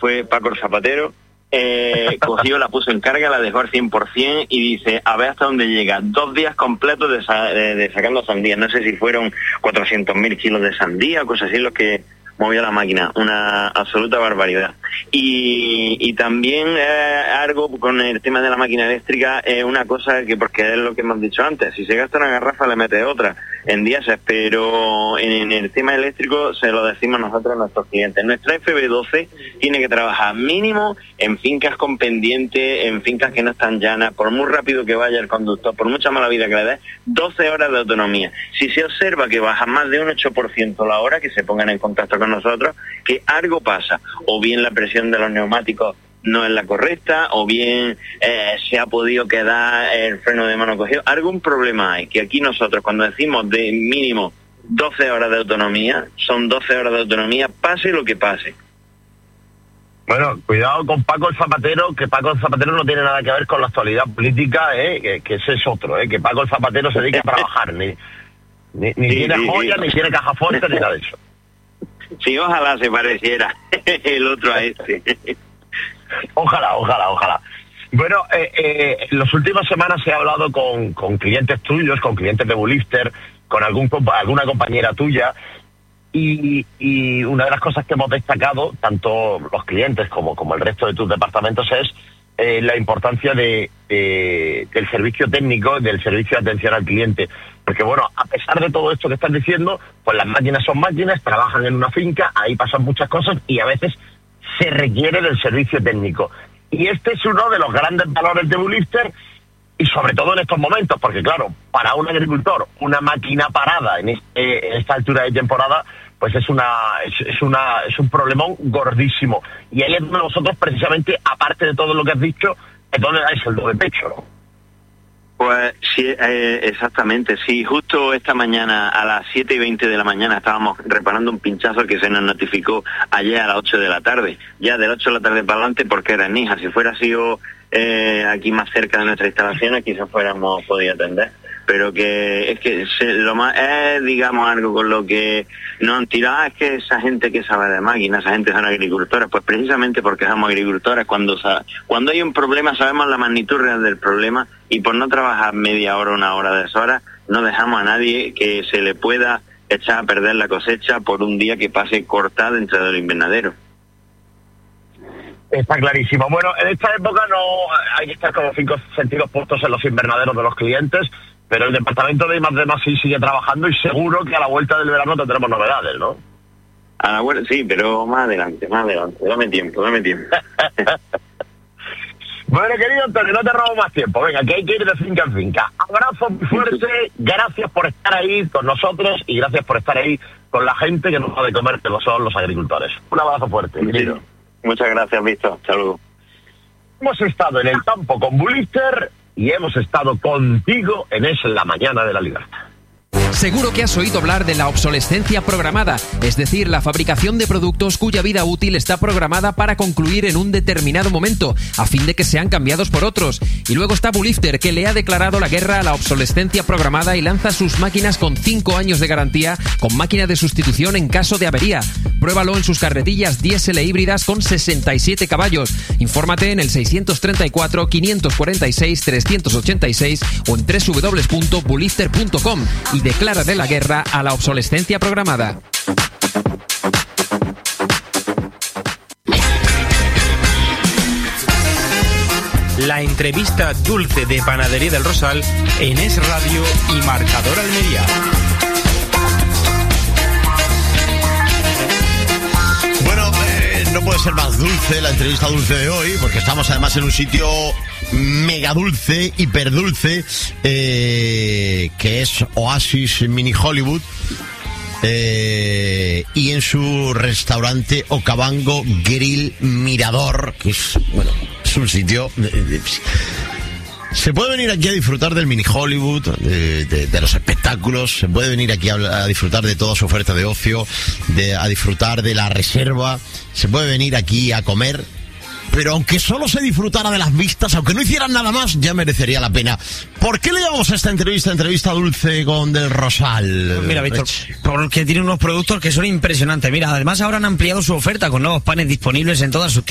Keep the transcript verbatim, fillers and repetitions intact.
fue Paco el Zapatero. Eh, cogió, la puso en carga, la dejó al cien por ciento y dice, a ver hasta dónde llega. Dos días completos de, sa de, de sacando sandía. No sé si fueron cuatrocientos mil kilos de sandía o cosas así los que movió la máquina. Una absoluta barbaridad. Y, y también eh, algo con el tema de la máquina eléctrica, es eh, una cosa que, porque es lo que hemos dicho antes, si se gasta una garrafa le mete otra en días, pero en, en el tema eléctrico se lo decimos nosotros a nuestros clientes. Nuestra F B doce tiene que trabajar mínimo en fincas con pendiente, en fincas que no están llanas, por muy rápido que vaya el conductor, por mucha mala vida que le dé, doce horas de autonomía. Si se observa que baja más de un ocho por ciento la hora, que se pongan en contacto con nosotros, que algo pasa, o bien la presión de los neumáticos no es la correcta, o bien eh, se ha podido quedar el freno de mano cogido. Algún problema hay, que aquí nosotros cuando decimos de mínimo doce horas de autonomía, son doce horas de autonomía, pase lo que pase. Bueno, cuidado con Paco el Zapatero, que Paco el Zapatero no tiene nada que ver con la actualidad política, ¿eh? que, que ese es otro, ¿eh? que Paco el Zapatero se dedica a trabajar, ni, ni, ni sí, tiene sí, joyas, sí. ni tiene caja fuerte, ni nada de eso. Sí, ojalá se pareciera el otro a este. Ojalá, ojalá, ojalá. Bueno, eh, eh, en las últimas semanas he hablado con, con clientes tuyos, con clientes de Bullister, con algún alguna compañera tuya, y, y una de las cosas que hemos destacado, tanto los clientes como, como el resto de tus departamentos, es eh, la importancia de, de del servicio técnico, del servicio de atención al cliente. Porque bueno, a pesar de todo esto que estás diciendo, pues las máquinas son máquinas, trabajan en una finca, ahí pasan muchas cosas y a veces se requiere del servicio técnico. Y este es uno de los grandes valores de Bullister, y sobre todo en estos momentos, porque claro, para un agricultor, una máquina parada en, este, en esta altura de temporada, pues es una es, es una es un problemón gordísimo. Y ahí es donde nosotros, precisamente, aparte de todo lo que has dicho, es donde dais el do de pecho, ¿no? Pues sí, eh, exactamente, sí, justo esta mañana a las siete y veinte de la mañana estábamos reparando un pinchazo que se nos notificó ayer a las ocho de la tarde, ya de las ocho de la tarde para adelante, porque era en Níjar. Si fuera sido eh, aquí más cerca de nuestras instalaciones, quizás fuéramos podido atender, pero que es que se, lo más es, digamos, algo con lo que nos han tirado, ah, es que esa gente que sabe de máquinas, esa gente son agricultores. Pues precisamente porque somos agricultores, cuando cuando hay un problema sabemos la magnitud real del problema, y por no trabajar media hora, una hora de deshora, no dejamos a nadie que se le pueda echar a perder la cosecha por un día que pase corta dentro del invernadero. Está clarísimo. Bueno, en esta época no hay que estar con los cinco sentidos puestos en los invernaderos de los clientes, pero el departamento de I más D más I sigue trabajando y seguro que a la vuelta del verano tendremos novedades, ¿no? A la vuelta, sí, pero más adelante, más adelante. Dame tiempo, dame tiempo. Bueno, querido Antonio, no te robo más tiempo. Venga, que hay que ir de finca en finca. Abrazo muy fuerte, gracias por estar ahí con nosotros y gracias por estar ahí con la gente que nos va de comer, que lo son los agricultores. Un abrazo fuerte, querido. Sí. Muchas gracias, Víctor. Hasta luego. Hemos estado en el campo con Bullister y hemos estado contigo en Es la Mañana de la Libertad. Seguro que has oído hablar de la obsolescencia programada, es decir, la fabricación de productos cuya vida útil está programada para concluir en un determinado momento, a fin de que sean cambiados por otros. Y luego está Bullister, que le ha declarado la guerra a la obsolescencia programada y lanza sus máquinas con cinco años de garantía, con máquina de sustitución en caso de avería. Pruébalo en sus carretillas diésel e híbridas con sesenta y siete caballos. Infórmate en el seiscientos treinta y cuatro, quinientos cuarenta y seis, trescientos ochenta y seis o en doble u doble u doble u punto bullister punto com y declara de la guerra a la obsolescencia programada. La entrevista dulce de Panadería del Rosal en Es Radio y Marcador Almería. Bueno, eh, no puede ser más dulce la entrevista dulce de hoy, porque estamos además en un sitio mega dulce, hiper dulce, eh, que es Oasis Mini Hollywood, eh, y en su restaurante Okavango Grill Mirador, que es, bueno, es un sitio... De, de, se puede venir aquí a disfrutar del Mini Hollywood, de, de, de los espectáculos, se puede venir aquí a, a disfrutar de toda su oferta de ocio, de, a disfrutar de la reserva, se puede venir aquí a comer. Pero aunque solo se disfrutara de las vistas, aunque no hicieran nada más, ya merecería la pena. ¿Por qué le llamamos a esta entrevista entrevista dulce con Del Rosal? Pues mira, Víctor, porque tiene unos productos que son impresionantes. Mira, además ahora han ampliado su oferta con nuevos panes disponibles en todas sus